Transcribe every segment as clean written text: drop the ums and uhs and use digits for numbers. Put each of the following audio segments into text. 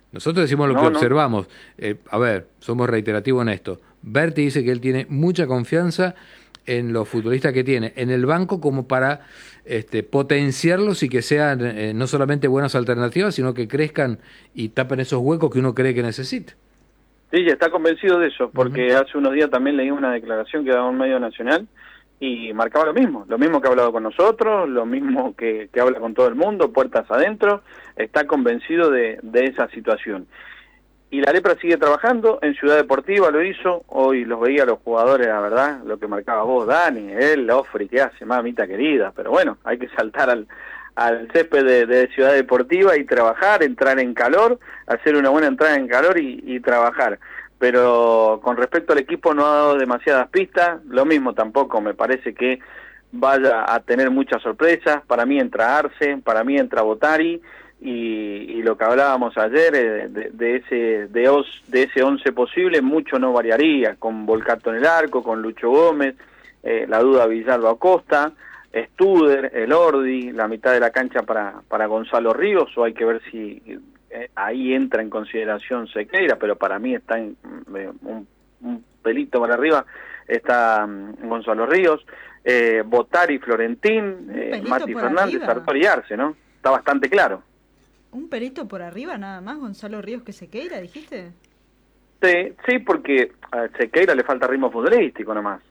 Nosotros decimos lo que observamos. A ver, somos reiterativos en esto. Berti dice que él tiene mucha confianza en los futbolistas que tiene en el banco como para potenciarlos y que sean no solamente buenas alternativas, sino que crezcan y tapen esos huecos que uno cree que necesita. Sí, está convencido de eso, porque hace unos días también leí una declaración que daba un medio nacional y marcaba lo mismo que ha hablado con nosotros, lo mismo que habla con todo el mundo, puertas adentro, está convencido de esa situación. Y la Lepra sigue trabajando, en Ciudad Deportiva lo hizo, hoy los veía a los jugadores, la verdad, lo que marcaba vos, Dani, él, Ofri, que hace, mamita querida, pero bueno, hay que saltar al césped de Ciudad Deportiva y trabajar, entrar en calor, hacer una buena entrada en calor y trabajar. Pero con respecto al equipo no ha dado demasiadas pistas, lo mismo tampoco me parece que vaya a tener muchas sorpresas. Para mí entra Arce, para mí entra Botari, y lo que hablábamos ayer de ese 11 posible, mucho no variaría, con Volcato en el arco, con Lucho Gómez, la duda Villalba Acosta, Studer, el Ordi, la mitad de la cancha para Gonzalo Ríos, o hay que ver si ahí entra en consideración Sequeira, pero para mí está un pelito para arriba, está Gonzalo Ríos, Botari, Florentín, Mati Fernández, Sartori y Arce, ¿no? Está bastante claro. ¿Un pelito por arriba nada más, Gonzalo Ríos, que Sequeira, dijiste? Sí, porque a Sequeira le falta ritmo futbolístico nomás.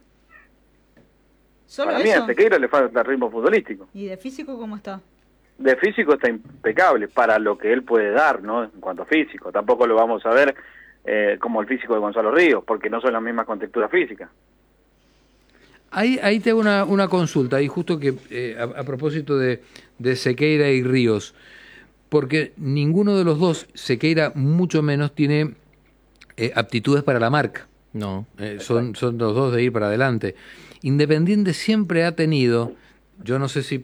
¿Solo Para mí a Sequeira le falta ritmo futbolístico. ¿Y de físico cómo está? De físico está impecable para lo que él puede dar, ¿no? En cuanto a físico. Tampoco lo vamos a ver como el físico de Gonzalo Ríos, porque no son las mismas contexturas físicas. Ahí te hago una consulta, y justo que a propósito de Sequeira y Ríos, porque ninguno de los dos, Sequeira mucho menos, tiene aptitudes para la marca. No. Son los dos de ir para adelante. Independiente siempre ha tenido, yo no sé si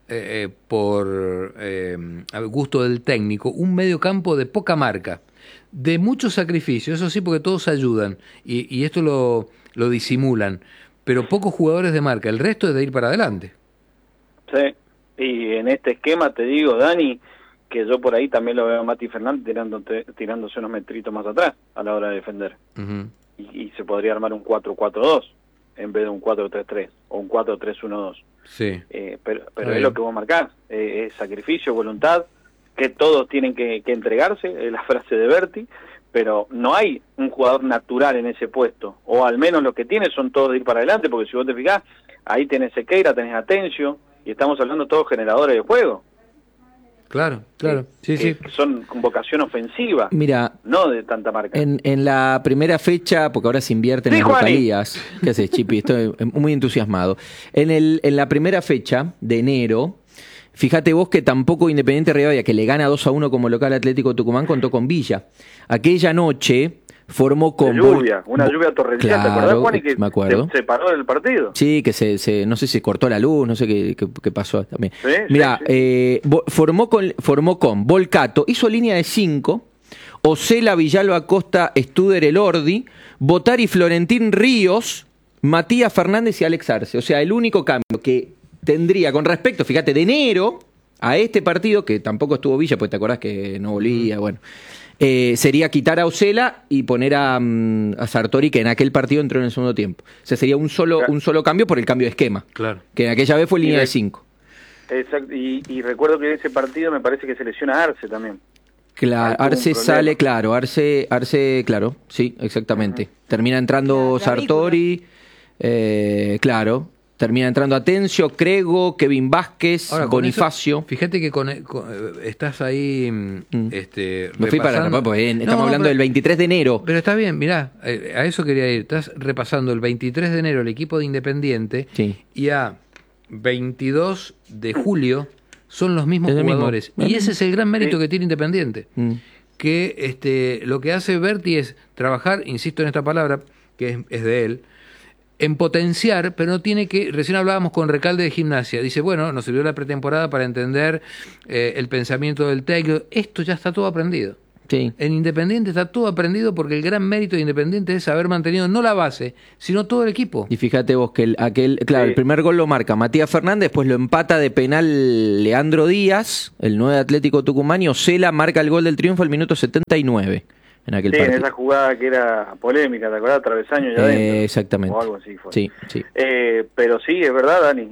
por gusto del técnico, un medio campo de poca marca, de mucho sacrificio, eso sí, porque todos ayudan, y esto lo disimulan, pero pocos jugadores de marca, el resto es de ir para adelante. Sí, y en este esquema te digo, Dani, que yo por ahí también lo veo a Mati Fernández tirándose unos metritos más atrás a la hora de defender. Y se podría armar un 4-4-2 en vez de un 4-3-3 o un 4-3-1-2. Sí. Pero es lo que vos marcás, es sacrificio, voluntad, que todos tienen que entregarse, es la frase de Berti, pero no hay un jugador natural en ese puesto, o al menos los que tiene son todos de ir para adelante, porque si vos te fijás, ahí tenés Sequeira, tenés Atencio, y estamos hablando todos generadores de juego. Claro. Sí. Son con vocación ofensiva. Mira, no de tanta marca. En la primera fecha, porque ahora se invierten en localías. ¿Qué haces, Chipi? Estoy muy entusiasmado. En la primera fecha de enero, fíjate vos que tampoco Independiente Rivadavia, que le gana 2-1 como local Atlético Tucumán, contó con Villa. Aquella noche formó con una lluvia torrencial, claro, ¿te acordás, Juan? Y que me acuerdo. Se paró del partido. Sí, que no sé si cortó la luz, no sé qué pasó también. Sí, mirá, sí. Formó con Volcato, hizo línea de 5, Osela, Villalba Acosta, Studer, el Ordi, Botari, Florentín, Ríos, Matías Fernández y Alex Arce. O sea, el único cambio que tendría con respecto, fíjate, de enero a este partido, que tampoco estuvo Villa, porque te acordás que no volvía, bueno, sería quitar a Osela y poner a Sartori, que en aquel partido entró en el segundo tiempo. O sea, sería un solo cambio por el cambio de esquema. Claro. Que en aquella vez fue línea de 5. Exacto, y recuerdo que en ese partido me parece que se lesiona a Arce también. Claro, Arce sale, claro, Arce, claro, sí, exactamente. Termina entrando Sartori, claro. Termina entrando Atencio, Crego, Kevin Vázquez, ahora, Bonifacio. Eso, fíjate que estás ahí Me fui para estamos hablando del 23 de enero. Pero está bien, mirá, a eso quería ir. Estás repasando el 23 de enero el equipo de Independiente, sí, y a 22 de julio son los mismos jugadores. Y ese es el gran mérito que tiene Independiente. Que lo que hace Berti es trabajar, insisto en esta palabra, que es de él, en potenciar, pero no tiene que... Recién hablábamos con Recalde de Gimnasia. Dice, bueno, nos sirvió la pretemporada para entender el pensamiento del técnico. Esto ya está todo aprendido. Sí. En Independiente está todo aprendido porque el gran mérito de Independiente es haber mantenido no la base, sino todo el equipo. Y fíjate vos que el primer gol lo marca Matías Fernández, después lo empata de penal Leandro Díaz, el 9 de Atlético Tucumán, y Osela marca el gol del triunfo al minuto 79 en aquel partido. En esa jugada que era polémica, ¿te acordás? Travesaño y adentro. Exactamente. O algo así fue. Sí. Pero sí, es verdad, Dani,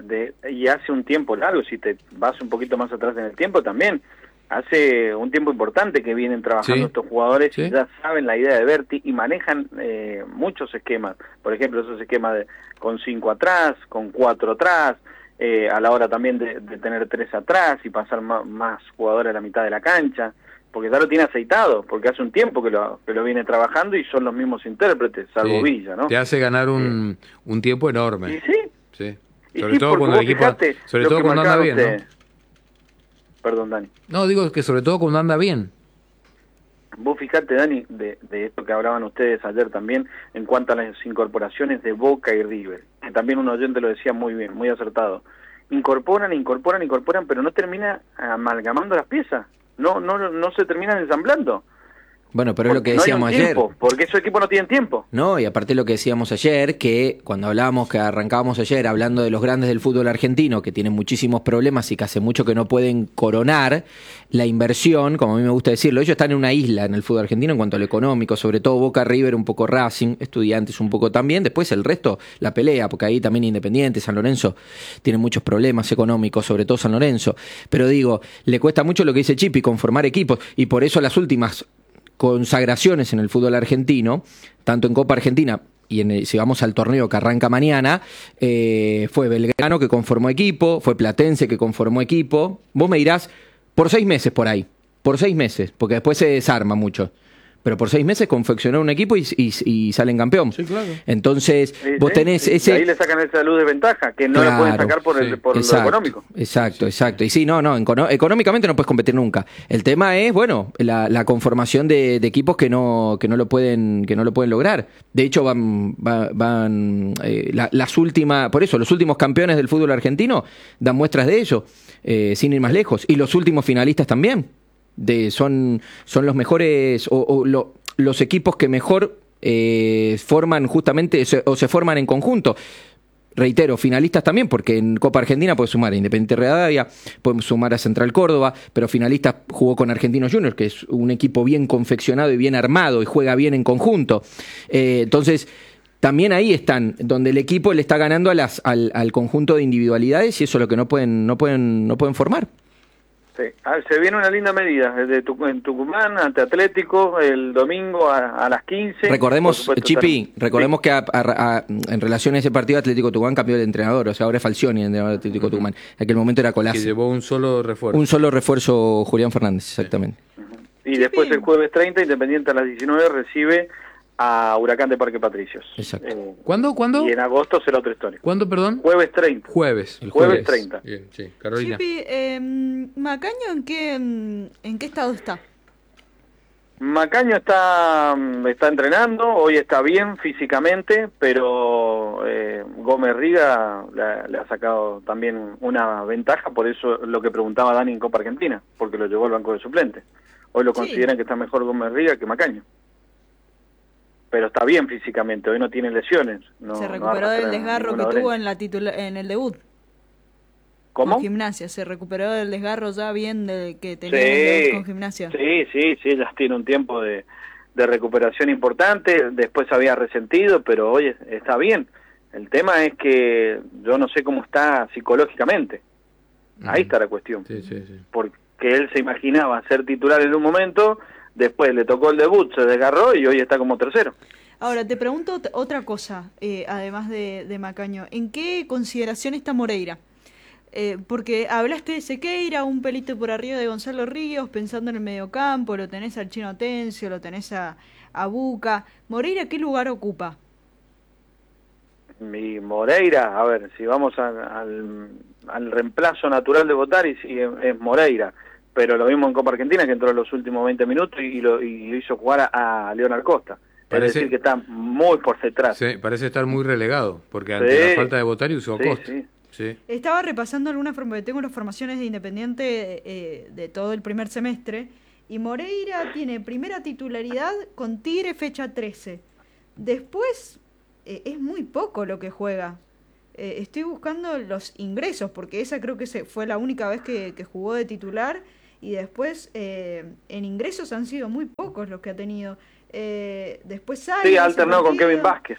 y hace un tiempo largo, si te vas un poquito más atrás en el tiempo también, hace un tiempo importante que vienen trabajando estos jugadores y ya saben la idea de Berti y manejan muchos esquemas. Por ejemplo, esos esquemas con 5 atrás, con 4 atrás, a la hora también de tener 3 atrás y pasar más jugadores a la mitad de la cancha, porque ya lo tiene aceitado, porque hace un tiempo que lo viene trabajando y son los mismos intérpretes, salvo Villa, ¿no? Te hace ganar un tiempo enorme. ¿Y sí? Sobre todo cuando el equipo, sobre todo cuando anda bien, ¿no? Perdón, Dani. No, digo que sobre todo cuando anda bien. Vos fijate, Dani, de esto que hablaban ustedes ayer también, en cuanto a las incorporaciones de Boca y River, que también un oyente lo decía muy bien, muy acertado. Incorporan, pero no termina amalgamando las piezas. No se terminan ensamblando. Bueno, pero es lo que decíamos ayer. Porque esos equipos no tienen tiempo. No, y aparte lo que decíamos ayer, que cuando arrancábamos ayer hablando de los grandes del fútbol argentino, que tienen muchísimos problemas y que hace mucho que no pueden coronar la inversión, como a mí me gusta decirlo, ellos están en una isla en el fútbol argentino en cuanto a lo económico, sobre todo Boca, River, un poco Racing, Estudiantes un poco también, después el resto, la pelea, porque ahí también Independiente, San Lorenzo, tienen muchos problemas económicos, sobre todo San Lorenzo, pero digo, le cuesta mucho lo que dice Chipi, conformar equipos, y por eso las últimas consagraciones en el fútbol argentino, tanto en Copa Argentina y si vamos al torneo que arranca mañana, fue Belgrano que conformó equipo, fue Platense que conformó equipo. Vos me dirás, por 6 meses por ahí, porque después se desarma mucho. Pero por 6 meses confeccionó un equipo y salen campeón. Sí, claro. Entonces, vos tenés ese... Ahí le sacan esa luz de ventaja, que no la pueden sacar por lo económico. Exacto. Y sí, económicamente no puedes competir nunca. El tema es, la conformación de equipos que no lo pueden lograr. De hecho, las últimas, por eso, los últimos campeones del fútbol argentino dan muestras de ello, sin ir más lejos. Y los últimos finalistas también. Son los mejores los equipos que mejor forman justamente o se forman en conjunto. Reitero, finalistas también, porque en Copa Argentina puede sumar a Independiente Rivadavia, puede sumar a Central Córdoba, pero finalistas jugó con Argentinos Juniors, que es un equipo bien confeccionado y bien armado y juega bien en conjunto. Entonces, también ahí están, donde el equipo le está ganando al conjunto de individualidades y eso es lo que no pueden formar. Sí. Se viene una linda medida en Tucumán ante Atlético el domingo a las 15. Recordemos, Chipi, que en relación a ese partido Atlético Tucumán cambió de entrenador, o sea, ahora es Falcioni el entrenador de Atlético Tucumán. En aquel momento era Colas. Que llevó un solo refuerzo. Un solo refuerzo, Julián Fernández, exactamente. Y después el jueves 30, Independiente a las 19 recibe a Huracán de Parque Patricios. Exacto. ¿Cuándo? Y en agosto será otra historia. ¿Cuándo, perdón? Jueves 30. El jueves 30. Bien, sí. Carolina. Chipi, ¿Macaño en qué estado está? Macaño está entrenando, hoy está bien físicamente, pero Gómez Riga le ha sacado también una ventaja, por eso lo que preguntaba Dani en Copa Argentina, porque lo llevó al banco de suplentes. Hoy lo consideran que está mejor Gómez Riga que Macaño. Pero está bien físicamente, hoy no tiene lesiones. Se recuperó del desgarro que tuvo en el debut. ¿Cómo? Con Gimnasia, se recuperó del desgarro ya bien que tenía en el debut con Gimnasia. Sí, ya tiene un tiempo de recuperación importante, después había resentido, pero hoy está bien. El tema es que yo no sé cómo está psicológicamente. Ahí está la cuestión. Sí. Porque él se imaginaba ser titular en un momento, después le tocó el debut, se desgarró y hoy está como tercero. Ahora, te pregunto otra cosa, además de Macaño. ¿En qué consideración está Moreira? Porque hablaste de Sequeira, un pelito por arriba de Gonzalo Ríos, pensando en el mediocampo, lo tenés al Chino Tencio, lo tenés a Buca. ¿Moreira qué lugar ocupa? Mi Moreira, a ver, si vamos al reemplazo natural de Botari, sí, es Moreira. Pero lo mismo en Copa Argentina, que entró en los últimos 20 minutos y hizo jugar a Leonard Costa. Es decir, que está muy por detrás. Sí, parece estar muy relegado, porque ante la falta de Botari usó Costa. Sí. Estaba repasando tengo las formaciones de Independiente de todo el primer semestre, Y Moreira tiene primera titularidad con Tigre fecha 13. Después es muy poco lo que juega. Estoy buscando los ingresos, porque esa creo que fue la única vez que jugó de titular. Y después en ingresos han sido muy pocos los que ha tenido. Después sale. Sí, alternó con Kevin Vázquez.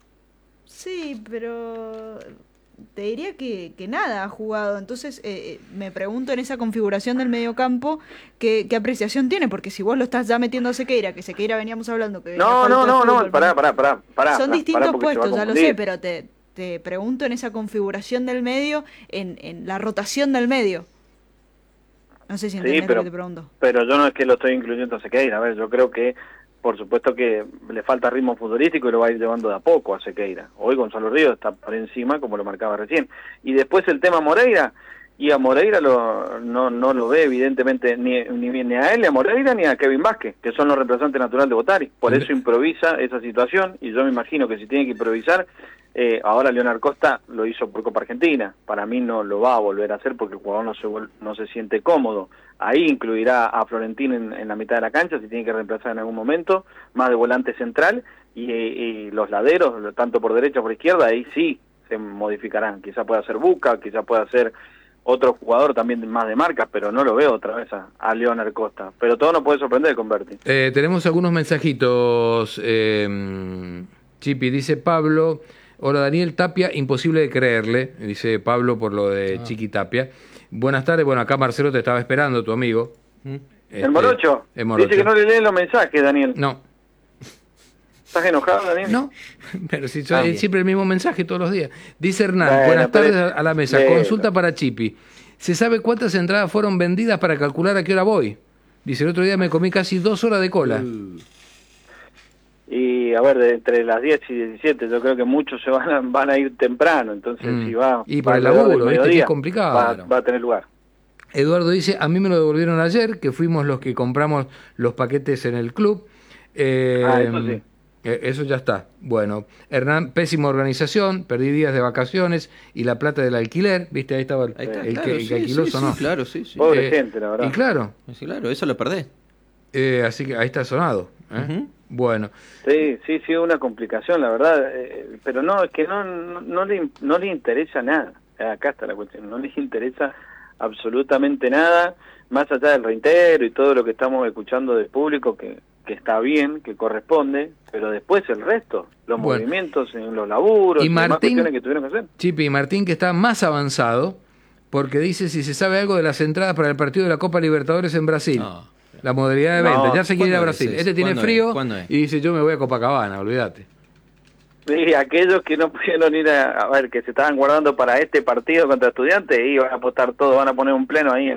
Sí, pero te diría que nada ha jugado. Entonces me pregunto en esa configuración del mediocampo qué apreciación tiene, porque si vos lo estás ya metiendo a Sequeira, que Sequeira veníamos hablando que no, pará. Son distintos puestos, ya lo sé, pero te pregunto en esa configuración del medio, en la rotación del medio. No sé si entendés lo que te pregunto. Pero yo no es que lo estoy incluyendo a Sequeira. A ver, yo creo que por supuesto que le falta ritmo futbolístico y lo va a ir llevando de a poco a Sequeira. Hoy Gonzalo Ríos está por encima, como lo marcaba recién. Y después el tema Moreira, y a Moreira no lo ve evidentemente ni a él, ni a Moreira, ni a Kevin Vázquez, que son los reemplazantes naturales de Botari. Por eso improvisa esa situación, y yo me imagino que si tiene que improvisar, ahora Leonardo Costa lo hizo por Copa Argentina. Para mí no lo va a volver a hacer porque el jugador no se siente cómodo. Ahí incluirá a Florentín en la mitad de la cancha, si tiene que reemplazar en algún momento, más de volante central, y los laderos, tanto por derecha como por izquierda, ahí sí se modificarán. Quizá pueda ser Buca, quizá pueda ser otro jugador también más de marcas, pero no lo veo otra vez a Leonardo Costa. Pero todo no puede sorprender con Berti. Tenemos algunos mensajitos. Chipi, dice Pablo: hola Daniel, Tapia, imposible de creerle, dice Pablo por lo de Chiqui Tapia. Buenas tardes, bueno, acá Marcelo te estaba esperando, tu amigo. ¿El Morocho? Dice que no le leen los mensajes, Daniel. No. ¿Estás enojado, Daniel? No, pero si siempre el mismo mensaje todos los días. Dice Hernán, buenas tardes a la mesa. Consulta para Chipi. ¿Se sabe cuántas entradas fueron vendidas para calcular a qué hora voy? Dice, el otro día me comí casi 2 horas de cola. Y a ver, entre las 10 y 17, yo creo que muchos se van a ir temprano, entonces si va... Y para el laburo, que es complicado. Va a tener lugar. Eduardo dice, a mí me lo devolvieron ayer, que fuimos los que compramos los paquetes en el club. Eso sí. Eso ya está. Bueno, Hernán, pésima organización, perdí días de vacaciones y la plata del alquiler, ¿viste? Ahí estaba el que alquiló, sonó. Sí, claro, sí. Pobre gente, la verdad. Y claro. Sí, claro, eso lo perdés. Así que ahí está sonado. Bueno. Sí, una complicación, la verdad. Pero no, es que no le interesa nada. Acá está la cuestión. No les interesa absolutamente nada, más allá del reitero y todo lo que estamos escuchando del público, que está bien, que corresponde, pero después el resto, los movimientos en los laburos, y Martín, cuestiones que tuvieron que hacer. Chipi, y Martín, que está más avanzado, porque dice si se sabe algo de las entradas para el partido de la Copa Libertadores en Brasil. No. La modalidad de venta, ya se quiere ir a Brasil. Este tiene frío y dice yo me voy a Copacabana, olvídate. Sí, aquellos que no pudieron ir a ver, que se estaban guardando para este partido contra Estudiantes, iban a apostar todo, van a poner un pleno ahí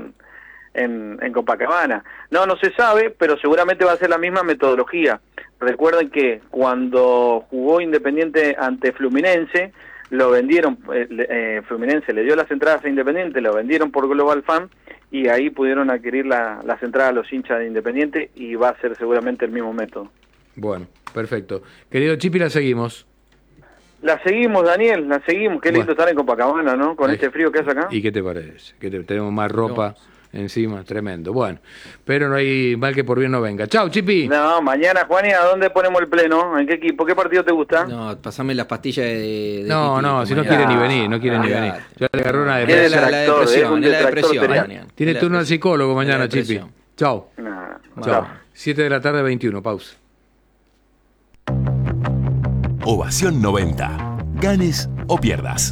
en Copacabana. No se sabe, pero seguramente va a ser la misma metodología. Recuerden que cuando jugó Independiente ante Fluminense, lo vendieron, Fluminense le dio las entradas a Independiente, lo vendieron por Global Fan, y ahí pudieron adquirir las entradas a los hinchas de Independiente, y va a ser seguramente el mismo método. Bueno, perfecto. Querido Chipi, la seguimos. La seguimos, Daniel, la seguimos. Qué lindo estar en Copacabana, ¿no? Con este frío que hace acá. ¿Y qué te parece? Que tenemos más ropa encima, tremendo. Bueno, pero no hay mal que por bien no venga. Chau, Chipi. No, mañana, Juani, ¿a dónde ponemos el pleno? ¿En qué equipo? ¿Qué partido te gusta? No, pasame las pastillas de No, si no quiere ni venir, no quiere ni venir. Ya le agarró una depresión. La depresión. Tiene turno al psicólogo mañana, Chipi. Chau. Chau. 7 de la tarde, 21, pausa. Ovación 90. Ganes o pierdas.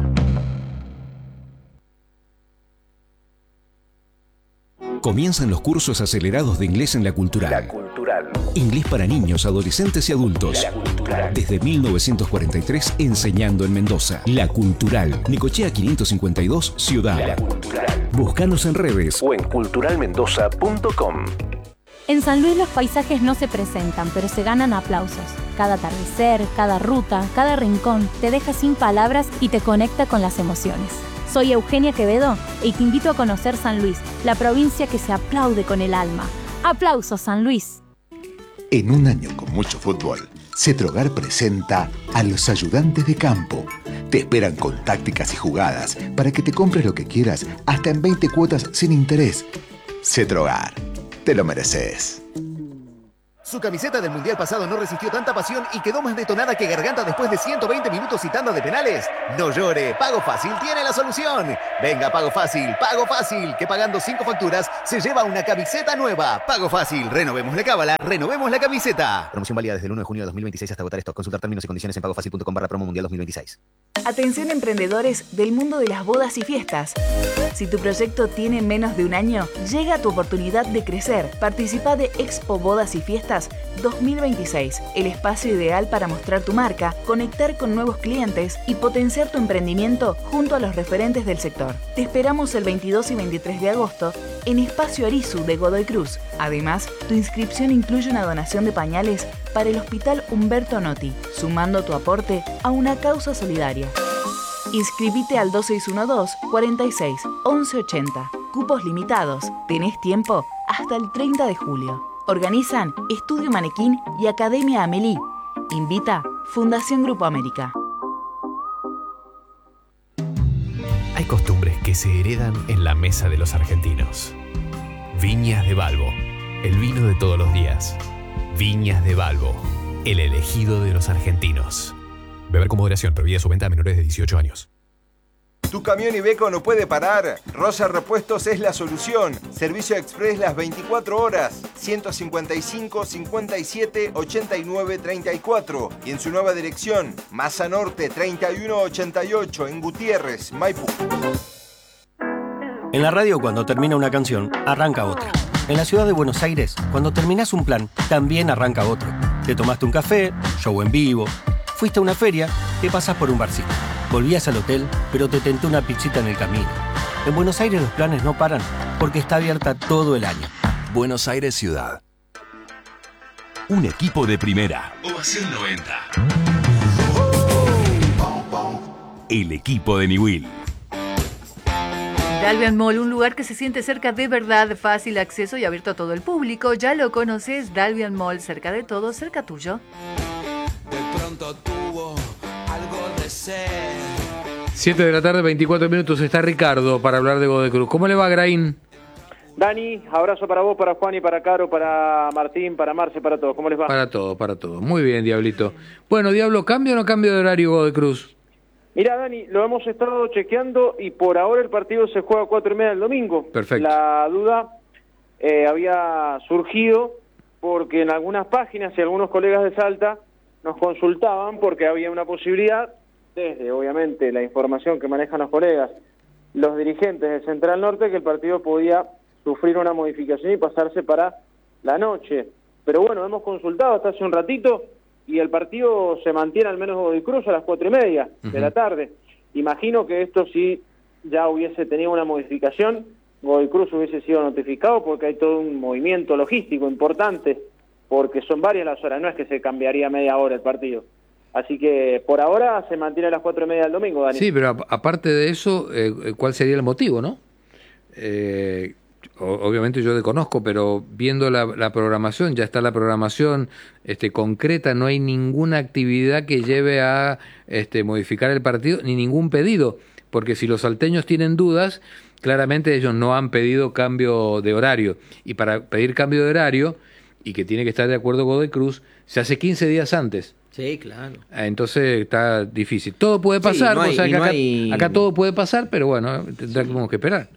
Comienzan los cursos acelerados de inglés en La Cultural. La Cultural. Inglés para niños, adolescentes y adultos. La Cultural. Desde 1943 enseñando en Mendoza. La Cultural. Necochea 552, Ciudad. La Cultural. Búscanos en redes o en culturalmendoza.com. En San Luis los paisajes no se presentan, pero se ganan aplausos. Cada atardecer, cada ruta, cada rincón te deja sin palabras y te conecta con las emociones. Soy Eugenia Quevedo y te invito a conocer San Luis, la provincia que se aplaude con el alma. ¡Aplausos, San Luis! En un año con mucho fútbol, Cetrogar presenta a los ayudantes de campo. Te esperan con tácticas y jugadas para que te compres lo que quieras hasta en 20 cuotas sin interés. Cetrogar. te lo mereces. Su camiseta del Mundial pasado no resistió tanta pasión y quedó más detonada que Garganta después de 120 minutos y tanda de penales. No llore, Pago Fácil tiene la solución. Venga, Pago Fácil, que pagando 5 facturas se lleva una camiseta nueva. Pago Fácil, renovemos la cábala, renovemos la camiseta. Promoción válida desde el 1 de junio de 2026 hasta agotar stock. Consultar términos y condiciones en pagofacil.com/promo mundial 2026. Atención emprendedores del mundo de las bodas y fiestas. Si tu proyecto tiene menos de un año, llega tu oportunidad de crecer. Participa de Expo Bodas y Fiestas 2026, el espacio ideal para mostrar tu marca, conectar con nuevos clientes y potenciar tu emprendimiento junto a los referentes del sector. Te esperamos el 22 y 23 de agosto en Espacio Arizu de Godoy Cruz. Además, tu inscripción incluye una donación de pañales para el Hospital Humberto Notti, sumando tu aporte a una causa solidaria. Inscribite al 2612 46 1180. Cupos limitados. Tenés tiempo hasta el 30 de julio. Organizan Estudio Manequín y Academia Amelie. Invita Fundación Grupo América. Hay costumbres que se heredan en la mesa de los argentinos. Viñas de Balbo, el vino de todos los días. Viñas de Balbo, el elegido de los argentinos. Beber con moderación, prohibida su venta a menores de 18 años. Tu camión Iveco no puede parar. Rosa Repuestos es la solución. Servicio express las 24 horas. 155 57 89 34. Y en su nueva dirección, Masa Norte 3188 en Gutiérrez, Maipú. En la radio, cuando termina una canción, arranca otra. En la ciudad de Buenos Aires, cuando terminás un plan, también arranca otro. Te tomaste un café, show en vivo. Fuiste a una feria, te pasás por un barcito. Volvías al hotel, pero te tentó una pizzita en el camino. En Buenos Aires los planes no paran, porque está abierta todo el año. Buenos Aires Ciudad. Un equipo de primera. Ovación 90. El equipo de Niwil. Dalvian Mall, un lugar que se siente cerca de verdad, de fácil acceso y abierto a todo el público. Ya lo conoces, Dalvian Mall, cerca de todo, cerca tuyo. De pronto tuvo algo de ser. 7 de la tarde, 24 minutos. Está Ricardo para hablar de Godoy Cruz. ¿Cómo le va, Graín? Dani, abrazo para vos, para Juan y para Caro, para Martín, para Marce, para todos. ¿Cómo les va? Para todo. Muy bien, Diablito. Bueno, Diablo, ¿cambio o no cambio de horario Godoy Cruz? Mira, Dani, lo hemos estado chequeando y por ahora el partido se juega a 4:30 del domingo. Perfecto. La duda había surgido porque en algunas páginas y algunos colegas de Salta nos consultaban porque había una posibilidad, desde obviamente la información que manejan los colegas, los dirigentes de Central Norte, que el partido podía sufrir una modificación y pasarse para la noche. Pero bueno, hemos consultado hasta hace un ratito y el partido se mantiene al menos Godoy Cruz a las 4:30 de la tarde. Imagino que esto si ya hubiese tenido una modificación, Godoy Cruz hubiese sido notificado porque hay todo un movimiento logístico importante, porque son varias las horas, no es que se cambiaría media hora el partido. Así que por ahora se mantiene a las 4:30 del domingo, Dani. Sí, pero aparte de eso, ¿cuál sería el motivo, no? Obviamente yo desconozco, pero viendo la programación, ya está la programación concreta, no hay ninguna actividad que lleve a modificar el partido, ni ningún pedido, porque si los salteños tienen dudas, claramente ellos no han pedido cambio de horario, y para pedir cambio de horario, y que tiene que estar de acuerdo Godoy Cruz, se hace 15 días antes. Sí, claro. Entonces está difícil. Todo puede pasar, sí, no hay, o sea que acá todo puede pasar, pero bueno, tendremos que esperar.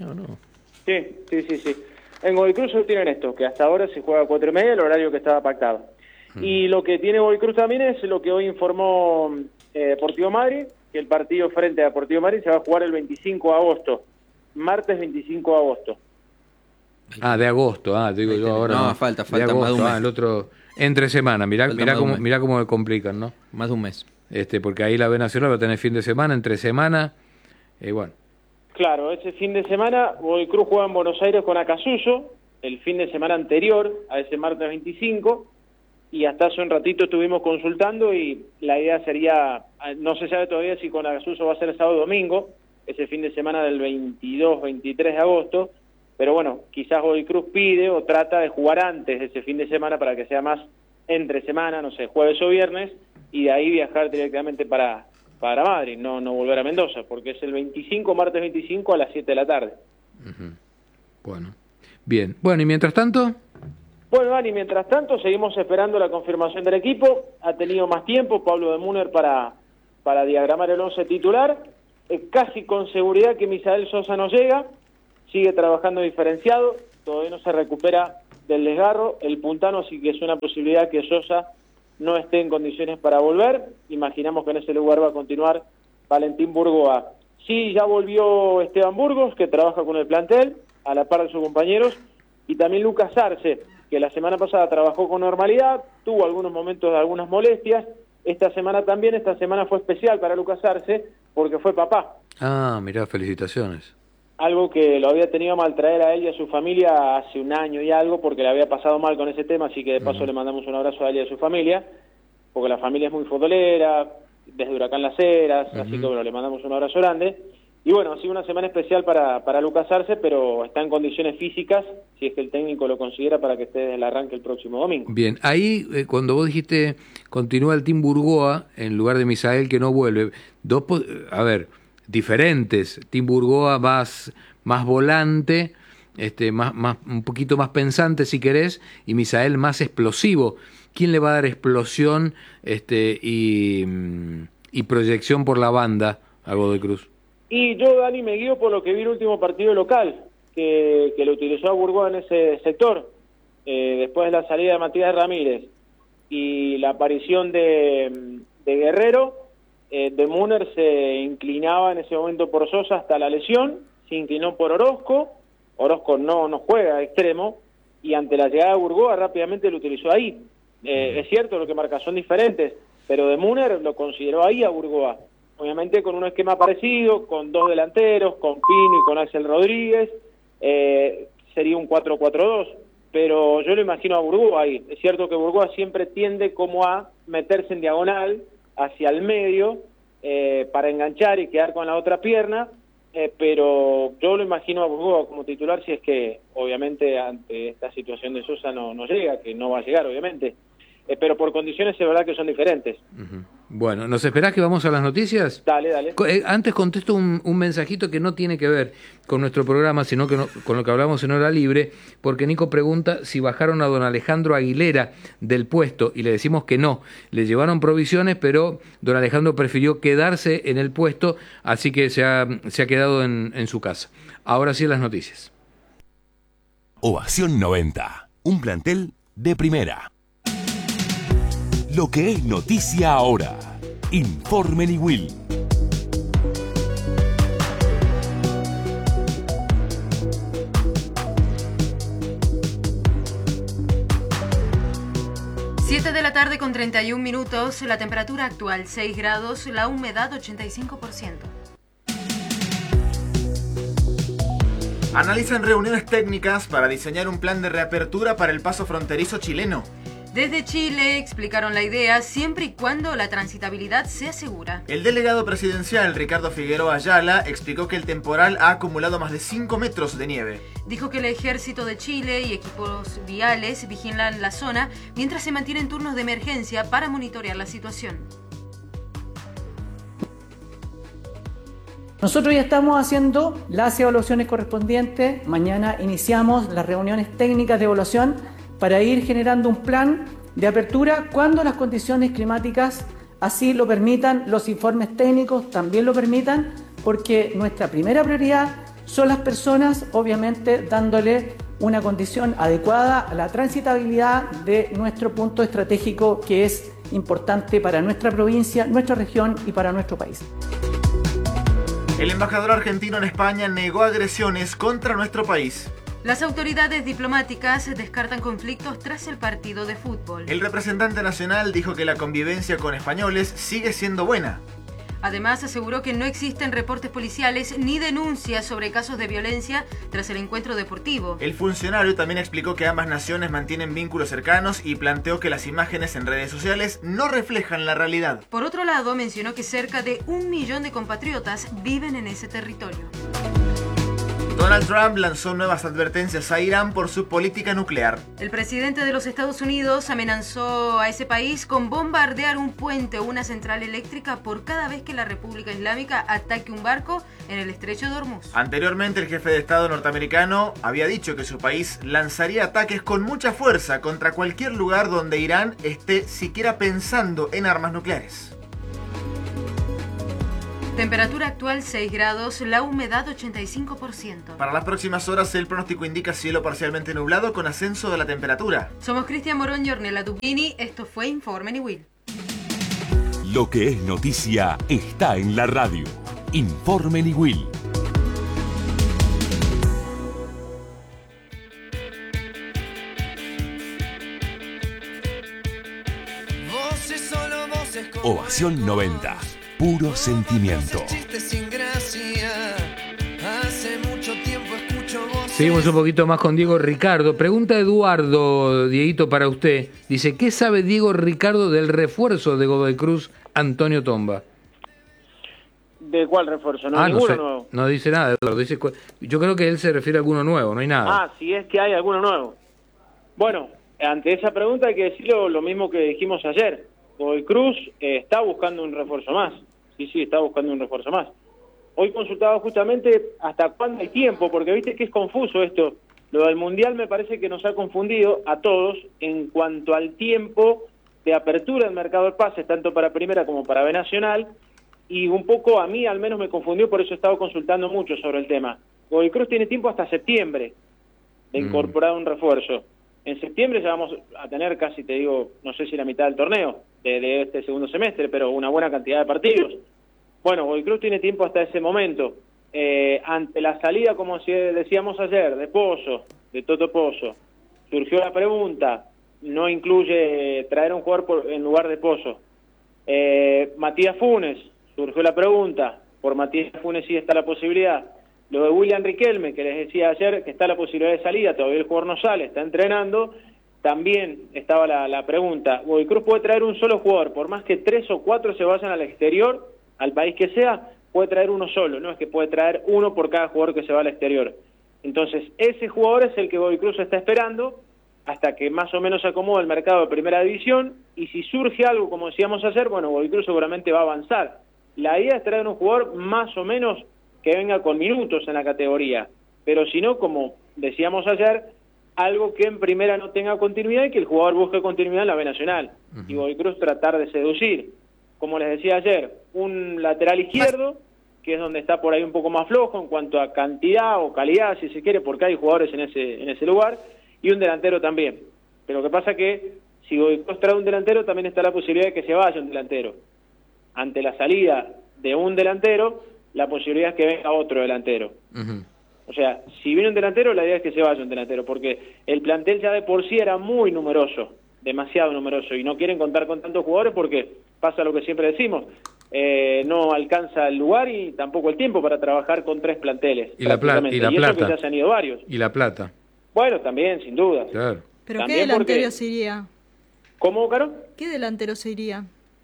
Sí. En Godoy Cruz tienen esto, que hasta ahora se juega a 4:30, el horario que estaba pactado. Y lo que tiene Godoy Cruz también es lo que hoy informó Deportivo Madrid, que el partido frente a Deportivo Madrid se va a jugar el 25 de agosto, martes 25 de agosto. De agosto, digo yo ahora. No, falta agosto, más de un mes. El otro, entre semana, mirá cómo me complican, ¿no? Más de un mes. Porque ahí la B Nacional va a tener fin de semana, entre semana, bueno. Claro, ese fin de semana Godoy Cruz juega en Buenos Aires con Acasuso, el fin de semana anterior a ese martes 25, y hasta hace un ratito estuvimos consultando y la idea sería, no se sabe todavía si con Acasuso va a ser sábado o domingo, ese fin de semana del 22-23 de agosto, pero bueno, quizás Godoy Cruz pide o trata de jugar antes de ese fin de semana para que sea más entre semana, no sé, jueves o viernes, y de ahí viajar directamente para Madrid, no volver a Mendoza, porque es el 25, martes 25 a las 7 de la tarde. Bueno, bien. Bueno, y mientras tanto... Bueno, Dani, mientras tanto seguimos esperando la confirmación del equipo. Ha tenido más tiempo Pablo de Múner para diagramar el 11 titular. Casi con seguridad que Misael Sosa no llega. Sigue trabajando diferenciado. Todavía no se recupera del desgarro. El puntano, así que es una posibilidad que Sosa no esté en condiciones para volver. Imaginamos que en ese lugar va a continuar Valentín Burgoa. Sí, ya volvió Esteban Burgos, que trabaja con el plantel, a la par de sus compañeros, y también Lucas Arce, que la semana pasada trabajó con normalidad, tuvo algunos momentos de algunas molestias. Esta semana fue especial para Lucas Arce, porque fue papá. Ah, mirá, felicitaciones. Algo que lo había tenido a maltraer a él y a su familia hace un año y algo, porque le había pasado mal con ese tema, así que de paso le mandamos un abrazo a él y a su familia, porque la familia es muy futbolera, desde Huracán Las Heras, así que bueno, le mandamos un abrazo grande. Y bueno, ha sido una semana especial para Lucas Arce, pero está en condiciones físicas, si es que el técnico lo considera, para que esté desde el arranque el próximo domingo. Bien, ahí cuando vos dijiste continúa el Team Burgoa en lugar de Misael que no vuelve, diferentes. Team Burgoa más volante, más un poquito más pensante si querés, y Misael más explosivo. ¿Quién le va a dar explosión y proyección por la banda a Godoy Cruz? Y yo, Dani, me guío por lo que vi el último partido local, que lo utilizó a Burgoa en ese sector, después de la salida de Matías Ramírez y la aparición de Guerrero. De Múner se inclinaba en ese momento por Sosa hasta la lesión, se inclinó por Orozco no juega de extremo, y ante la llegada de Burgoa rápidamente lo utilizó ahí. Es cierto, lo que marca son diferentes, pero de Múner lo consideró ahí a Burgoa. Obviamente con un esquema parecido, con dos delanteros, con Pino y con Axel Rodríguez, sería un 4-4-2, pero yo lo imagino a Burgoa ahí. Es cierto que Burgoa siempre tiende como a meterse en diagonal hacia el medio para enganchar y quedar con la otra pierna, pero yo lo imagino a Burgoa como titular si es que obviamente ante esta situación de Sosa no llega, que no va a llegar obviamente. Pero por condiciones es verdad que son diferentes. Bueno, ¿nos esperás que vamos a las noticias? Dale. Antes contesto un mensajito que no tiene que ver con nuestro programa, sino que con lo que hablamos en Hora Libre, porque Nico pregunta si bajaron a don Alejandro Aguilera del puesto, y le decimos que no. Le llevaron provisiones, pero don Alejandro prefirió quedarse en el puesto, así que se ha quedado en su casa. Ahora sí las noticias. Ovación 90, un plantel de primera. Lo que es noticia ahora. Informe Will. Siete de la tarde con 31 minutos, la temperatura actual 6 grados, la humedad 85%. Analizan reuniones técnicas para diseñar un plan de reapertura para el paso fronterizo chileno. Desde Chile explicaron la idea siempre y cuando la transitabilidad sea segura. El delegado presidencial Ricardo Figueroa Ayala explicó que el temporal ha acumulado más de 5 metros de nieve. Dijo que el ejército de Chile y equipos viales vigilan la zona mientras se mantienen turnos de emergencia para monitorear la situación. Nosotros ya estamos haciendo las evaluaciones correspondientes. Mañana iniciamos las reuniones técnicas de evaluación para ir generando un plan de apertura cuando las condiciones climáticas así lo permitan, los informes técnicos también lo permitan, porque nuestra primera prioridad son las personas, obviamente dándole una condición adecuada a la transitabilidad de nuestro punto estratégico, que es importante para nuestra provincia, nuestra región y para nuestro país. El embajador argentino en España negó agresiones contra nuestro país. Las autoridades diplomáticas descartan conflictos tras el partido de fútbol. El representante nacional dijo que la convivencia con españoles sigue siendo buena. Además, aseguró que no existen reportes policiales ni denuncias sobre casos de violencia tras el encuentro deportivo. El funcionario también explicó que ambas naciones mantienen vínculos cercanos y planteó que las imágenes en redes sociales no reflejan la realidad. Por otro lado, mencionó que cerca de 1 millón de compatriotas viven en ese territorio. Donald Trump lanzó nuevas advertencias a Irán por su política nuclear. El presidente de los Estados Unidos amenazó a ese país con bombardear un puente o una central eléctrica por cada vez que la República Islámica ataque un barco en el estrecho de Hormuz. Anteriormente, el jefe de Estado norteamericano había dicho que su país lanzaría ataques con mucha fuerza contra cualquier lugar donde Irán esté siquiera pensando en armas nucleares. Temperatura actual 6 grados, la humedad 85%. Para las próximas horas el pronóstico indica cielo parcialmente nublado con ascenso de la temperatura. Somos Cristian Morón y Ornella Dubini, esto fue Informe Niwil. Lo que es noticia está en la radio. Informe Niwil. Ovación 90. Puro sentimiento. Seguimos un poquito más con Diego Ricardo. Pregunta Eduardo, Dieguito, para usted. Dice, ¿qué sabe Diego Ricardo del refuerzo de Godoy Cruz, Antonio Tomba? ¿De cuál refuerzo? No, no sé, nuevo. No dice nada, Eduardo. Dice, yo creo que él se refiere a alguno nuevo, no hay nada. Ah, si es que hay alguno nuevo. Bueno, ante esa pregunta hay que decirlo lo mismo que dijimos ayer. Godoy Cruz está buscando un refuerzo más. Sí, está buscando un refuerzo más. Hoy consultaba justamente hasta cuándo hay tiempo, porque viste que es confuso esto. Lo del Mundial me parece que nos ha confundido a todos en cuanto al tiempo de apertura del mercado de pases, tanto para Primera como para B Nacional, y un poco a mí al menos me confundió, por eso he estado consultando mucho sobre el tema. Godoy Cruz tiene tiempo hasta septiembre de incorporar un refuerzo. En septiembre ya vamos a tener casi, te digo, no sé si la mitad del torneo de este segundo semestre, pero una buena cantidad de partidos. Bueno, Godoy Cruz tiene tiempo hasta ese momento. Ante la salida, como decíamos ayer, de Pozo, de Toto Pozo, surgió la pregunta, no incluye traer un jugador en lugar de Pozo. Matías Funes, surgió la pregunta, por Matías Funes sí está la posibilidad. Lo de William Riquelme, que les decía ayer que está la posibilidad de salida, todavía el jugador no sale, está entrenando, también estaba la pregunta. Godoy Cruz puede traer un solo jugador, por más que 3 o 4 se vayan al exterior, al país que sea, puede traer uno solo, no es que puede traer uno por cada jugador que se va al exterior. Entonces, ese jugador es el que Godoy Cruz está esperando hasta que más o menos se acomode el mercado de Primera División, y si surge algo, como decíamos ayer, bueno, Godoy Cruz seguramente va a avanzar. La idea es traer un jugador más o menos que venga con minutos en la categoría, pero si no, como decíamos ayer, algo que en Primera no tenga continuidad y que el jugador busque continuidad en la B Nacional. Y Godoy Cruz tratar de seducir, como les decía ayer, un lateral izquierdo, que es donde está por ahí un poco más flojo en cuanto a cantidad o calidad, si se quiere, porque hay jugadores en ese lugar, y un delantero también. Pero lo que pasa que si Godoy Cruz trae un delantero, también está la posibilidad de que se vaya un delantero. Ante la salida de un delantero, la posibilidad es que venga otro delantero. O sea, si viene un delantero, la idea es que se vaya un delantero, porque el plantel ya de por sí era muy numeroso, demasiado numeroso, y no quieren contar con tantos jugadores porque pasa lo que siempre decimos, no alcanza el lugar y tampoco el tiempo para trabajar con 3 planteles. Y la plata. Y eso que ya se han ido varios. Y la plata. Bueno, también, sin duda. Claro. ¿Pero también qué delantero se iría? ¿Cómo, Caro? ¿Qué delantero se iría?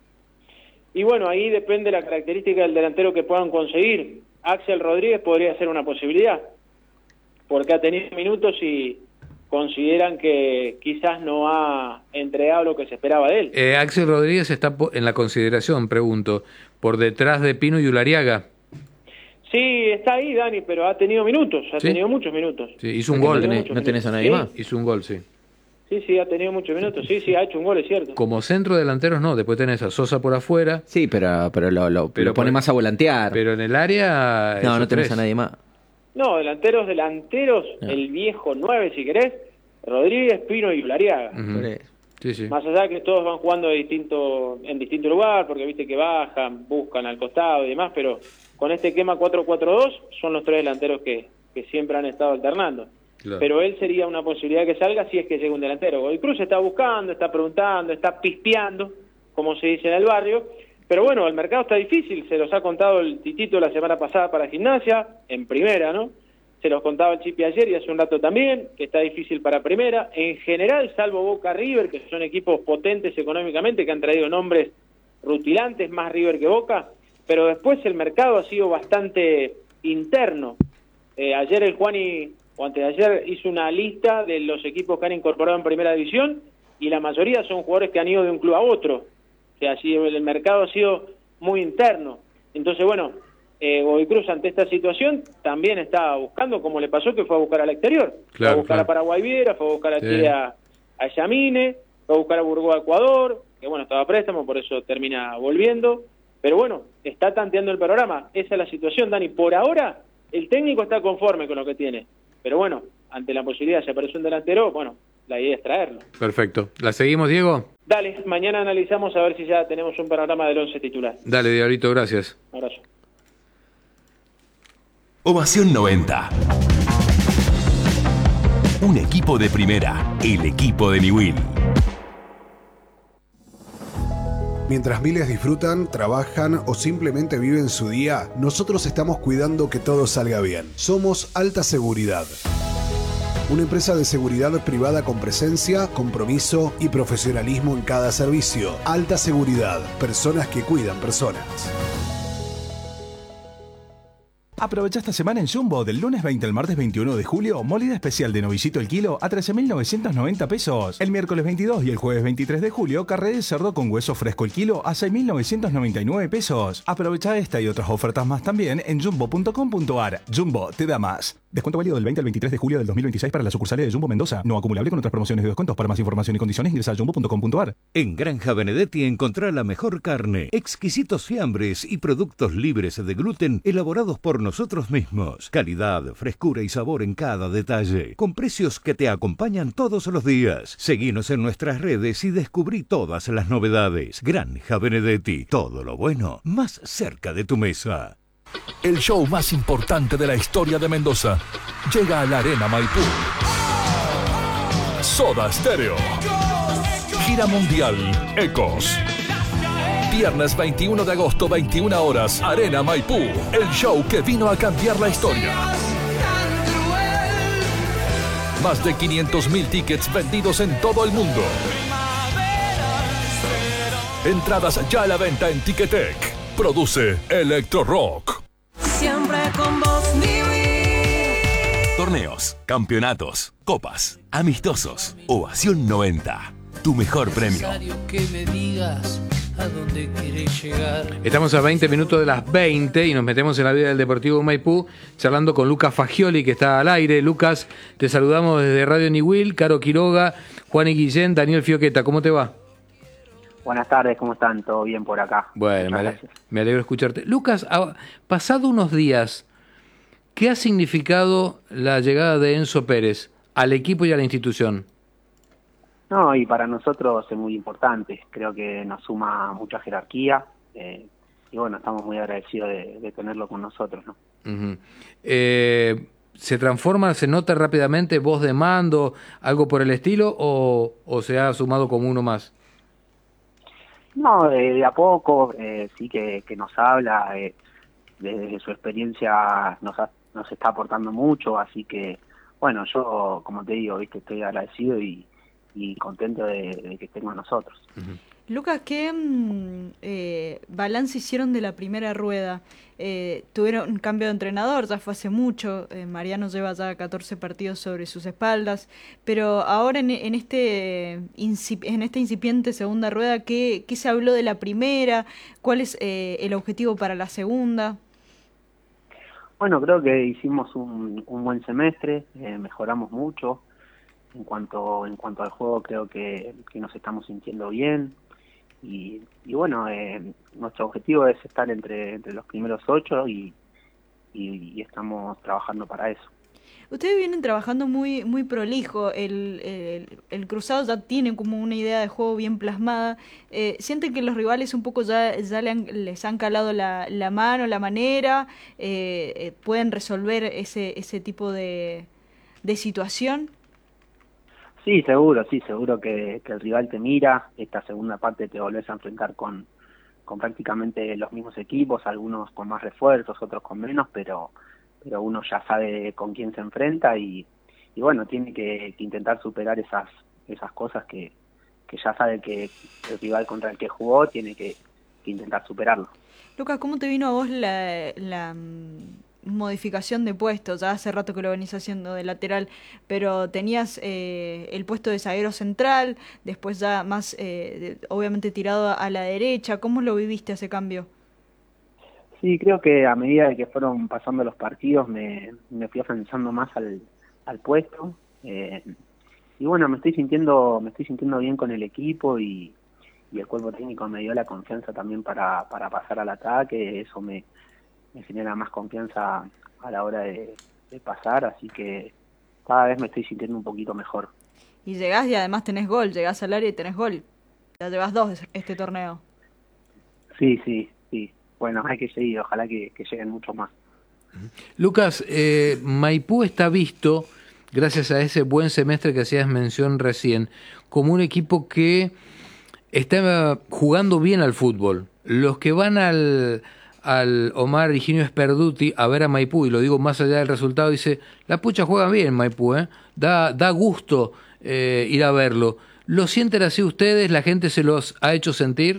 Y bueno, ahí depende la característica del delantero que puedan conseguir. Axel Rodríguez podría ser una posibilidad, porque ha tenido minutos y consideran que quizás no ha entregado lo que se esperaba de él. Axel Rodríguez está en la consideración, pregunto, por detrás de Pino y Ulariaga. Sí, está ahí, Dani, pero ha tenido minutos, ha tenido muchos minutos. Sí, hizo un gol. ¿No tenés a nadie más? Hizo un gol, sí. Sí, ha tenido muchos minutos. Sí, ha hecho un gol, es cierto. Como centro delanteros no, después tenés a Sosa por afuera. Sí, pero lo pone más a volantear. Pero en el área... No tenés a nadie más. No, delanteros, no. El viejo 9, si querés, Rodríguez, Pino y Ulariaga. Sí. Más allá que todos van jugando en distinto lugar, porque viste que bajan, buscan al costado y demás, pero con este esquema 4-4-2 son los 3 delanteros que siempre han estado alternando. Claro. Pero él sería una posibilidad que salga si es que llega un delantero. Godoy Cruz está buscando, está preguntando, está pispeando, como se dice en el barrio. Pero bueno, el mercado está difícil, se los ha contado el Titito la semana pasada para Gimnasia, en Primera, ¿no? Se los contaba el Chipi ayer y hace un rato también, que está difícil para Primera. En general, salvo Boca River, que son equipos potentes económicamente, que han traído nombres rutilantes, más River que Boca, pero después el mercado ha sido bastante interno. Ayer el Juani, o antes de ayer, hizo una lista de los equipos que han incorporado en Primera División y la mayoría son jugadores que han ido de un club a otro. O sea, así el mercado ha sido muy interno. Entonces, bueno, Godoy Cruz ante esta situación también está buscando, como le pasó, que fue a buscar al exterior. Fue a buscar a Paraguay Viera, fue a buscar a Chile a Yamine, fue a buscar a Burgos Ecuador, que bueno, estaba a préstamo, por eso termina volviendo. Pero bueno, está tanteando el panorama. Esa es la situación, Dani. Por ahora, el técnico está conforme con lo que tiene. Pero bueno, ante la posibilidad, si aparece un delantero, bueno, la idea es traerlo. Perfecto. ¿La seguimos, Diego? Dale, mañana analizamos a ver si ya tenemos un panorama del 11 titular. Dale, Diablito, gracias. Un abrazo. Ovación 90. Un equipo de primera, el equipo de Niwil. Mientras miles disfrutan, trabajan o simplemente viven su día, nosotros estamos cuidando que todo salga bien. Somos Alta Seguridad. Una empresa de seguridad privada con presencia, compromiso y profesionalismo en cada servicio. Alta Seguridad. Personas que cuidan personas. Aprovecha esta semana en Jumbo, del lunes 20 al martes 21 de julio, molida especial de novillito el kilo a 13.990 pesos. El miércoles 22 y el jueves 23 de julio, carré de cerdo con hueso fresco el kilo a 6.999 pesos. Aprovecha esta y otras ofertas más también en jumbo.com.ar. Jumbo te da más. Descuento válido del 20 al 23 de julio del 2026 para las sucursales de Jumbo Mendoza. No acumulable con otras promociones de descuentos. Para más información y condiciones ingresa a jumbo.com.ar. En Granja Benedetti encontrá la mejor carne, exquisitos fiambres y productos libres de gluten elaborados por nosotros mismos. Calidad, frescura y sabor en cada detalle. Con precios que te acompañan todos los días. Seguinos en nuestras redes y descubrí todas las novedades. Granja Benedetti. Todo lo bueno más cerca de tu mesa. El show más importante de la historia de Mendoza llega a la Arena Maipú. Soda Stereo. Gira mundial Ecos. Viernes 21 de agosto, 21 horas, Arena Maipú. El show que vino a cambiar la historia. Más de 500.000 tickets vendidos en todo el mundo. Entradas ya a la venta en Ticketek. Produce Electro Rock. Siempre con vos, Torneos, campeonatos, copas, amistosos. Ovación 90. Tu mejor premio. Que me digas a dónde querés llegar. Estamos a 20 minutos de las 20 y nos metemos en la vida del Deportivo Maipú charlando con Lucas Fagioli, que está al aire. Lucas, te saludamos desde Radio Niwil, Caro Quiroga, Juan y Guillén, Daniel Fioqueta. ¿Cómo te va? Buenas tardes, ¿cómo están? ¿Todo bien por acá? Bueno, me alegro escucharte. Lucas, pasado unos días, ¿qué ha significado la llegada de Enzo Pérez al equipo y a la institución? No, y para nosotros es muy importante. Creo que nos suma mucha jerarquía y bueno, estamos muy agradecidos de tenerlo con nosotros, ¿no? Uh-huh. ¿Se transforma, se nota rápidamente voz de mando, algo por el estilo, o se ha sumado como uno más? No, de a poco, sí que nos habla, desde su experiencia nos está aportando mucho, así que, bueno, yo, como te digo, viste, estoy agradecido y contento de que esté con nosotros. Uh-huh. Lucas, ¿qué balance hicieron de la primera rueda? Tuvieron un cambio de entrenador, ya fue hace mucho, Mariano lleva ya 14 partidos sobre sus espaldas, pero ahora en esta incipiente segunda rueda, ¿qué se habló de la primera? ¿Cuál es el objetivo para la segunda? Bueno, creo que hicimos un buen semestre, mejoramos mucho. En cuanto al juego, creo que nos estamos sintiendo bien. Y bueno, nuestro objetivo es estar entre los primeros 8 y estamos trabajando para eso. Ustedes vienen trabajando muy muy prolijo, el cruzado ya tiene como una idea de juego bien plasmada. ¿Sienten que los rivales un poco ya les han calado la mano, la manera? ¿Pueden resolver ese tipo de situación? Sí, seguro que el rival te mira. Esta segunda parte te volvés a enfrentar con prácticamente los mismos equipos, algunos con más refuerzos, otros con menos, pero uno ya sabe con quién se enfrenta y bueno, tiene que intentar superar esas cosas que ya sabe que el rival contra el que jugó tiene que intentar superarlo. Lucas, ¿cómo te vino a vos modificación de puestos, ya hace rato que lo venís haciendo de lateral, pero tenías el puesto de zaguero central, después ya más, obviamente, tirado a la derecha. ¿Cómo lo viviste ese cambio? Sí, creo que a medida de que fueron pasando los partidos me fui afianzando más al puesto. Y bueno, me estoy sintiendo bien con el equipo y el cuerpo técnico me dio la confianza también para pasar al ataque. Eso me genera más confianza a la hora de pasar, así que cada vez me estoy sintiendo un poquito mejor. Y llegás y además tenés gol, llegás al área y tenés gol. Ya llevas 2 este torneo. Sí. Bueno, hay que seguir, ojalá que lleguen mucho más. Lucas, Maipú está visto, gracias a ese buen semestre que hacías mención recién, como un equipo que está jugando bien al fútbol. Los que van al Omar Higinio Sperduti a ver a Maipú, y lo digo más allá del resultado, dice, la pucha juega bien Maipú, da gusto ir a verlo. ¿Lo sienten así ustedes? ¿La gente se los ha hecho sentir?